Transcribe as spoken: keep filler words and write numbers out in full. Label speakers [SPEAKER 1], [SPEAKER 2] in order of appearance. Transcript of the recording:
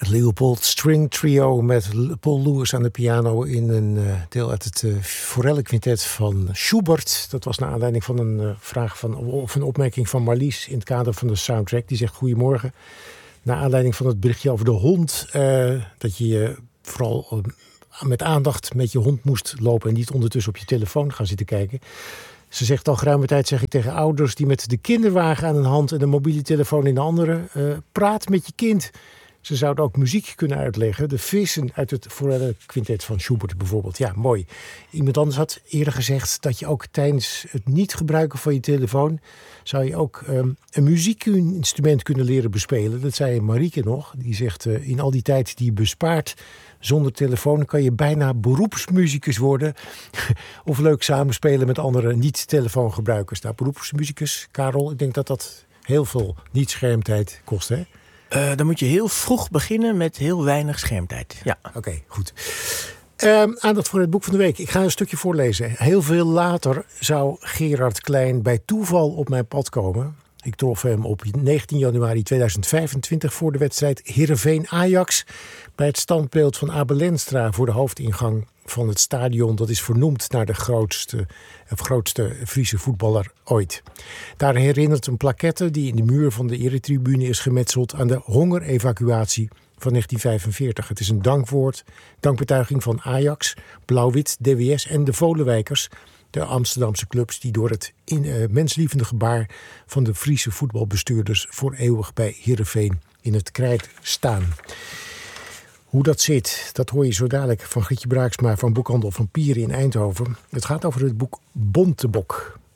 [SPEAKER 1] Leopold String Trio met Paul Lewis aan de piano in een uh, deel uit het uh, Forelle Quintet van Schubert. Dat was naar aanleiding van een uh, vraag van, of een opmerking van Marlies in het kader van de soundtrack. Die zegt goedemorgen. Naar aanleiding van het berichtje over de hond. Uh, dat je uh, vooral uh, met aandacht met je hond moest lopen en niet ondertussen op je telefoon gaan zitten kijken. Ze zegt al geruime tijd, zeg ik tegen ouders die met de kinderwagen aan een hand en de mobiele telefoon in de andere, uh, praat met je kind. Ze zouden ook muziek kunnen uitleggen. De vissen uit het Forelle Quintet van Schubert bijvoorbeeld. Ja, mooi. Iemand anders had eerder gezegd dat je ook tijdens het niet gebruiken van je telefoon zou je ook um, een muziekinstrument kunnen leren bespelen. Dat zei Marieke nog. Die zegt uh, in al die tijd die je bespaart zonder telefoon kan je bijna beroepsmuzikus worden. Of leuk samenspelen met andere niet-telefoongebruikers. Nou, beroepsmuzikus, Karel, ik denk dat dat heel veel niet-schermtijd kost, hè?
[SPEAKER 2] Uh, dan moet je heel vroeg beginnen met heel weinig schermtijd. Ja.
[SPEAKER 1] Oké, okay, goed. Um, aandacht voor het boek van de week. Ik ga een stukje voorlezen. Heel veel later zou Gerard Klein bij toeval op mijn pad komen. Ik trof hem op negentien januari tweeduizend vijfentwintig voor de wedstrijd Heerenveen-Ajax bij het standbeeld van Abel Lenstra voor de hoofdingang van het stadion. Dat is vernoemd naar de grootste, of grootste Friese voetballer ooit. Daar herinnert een plaquette die in de muur van de eretribune is gemetseld aan de hongerevacuatie van negentien vijfenveertig. Het is een dankwoord, dankbetuiging van Ajax, Blauw-Wit, D W S en de Volenwijkers, de Amsterdamse clubs die door het in, uh, menslievende gebaar van de Friese voetbalbestuurders voor eeuwig bij Heerenveen in het krijt staan. Hoe dat zit, dat hoor je zo dadelijk van Grietje Braaksma van Boekhandel van Pieren in Eindhoven. Het gaat over het boek Bontebok.